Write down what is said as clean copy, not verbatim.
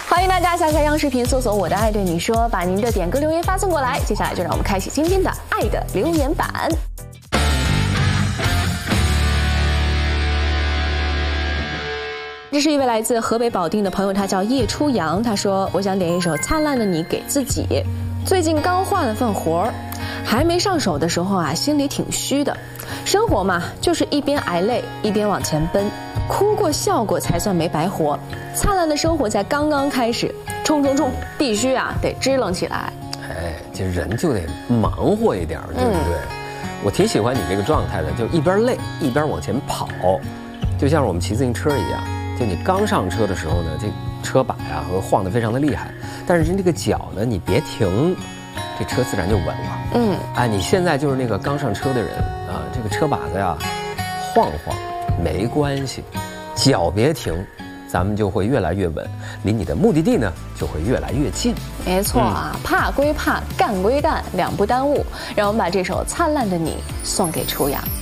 欢迎大家下载央视频，搜索我的爱对你说，把您的点歌留言发送过来。接下来就让我们开启今天的爱的留言板。这是一位来自河北保定的朋友，他叫叶初阳。他说：“我想点一首《灿烂的你》给自己。最近刚换了份活儿，还没上手的时候啊，心里挺虚的。生活嘛，就是一边挨累一边往前奔，哭过笑过才算没白活。灿烂的生活才刚刚开始，冲冲冲，必须啊得支棱起来。” 哎，这人就得忙活一点，对不对？我挺喜欢你这个状态的，就一边累一边往前跑，就像是我们骑自行车一样。就你刚上车的时候呢，这车把呀会晃得非常的厉害，但是这个脚呢，你别停，这车自然就稳了。哎，你现在就是那个刚上车的人啊，这个车把子呀晃晃没关系，脚别停，咱们就会越来越稳，离你的目的地呢就会越来越近。 没错啊，怕归怕，干归干，两不耽误。让我们把这首《灿烂的你》送给初阳。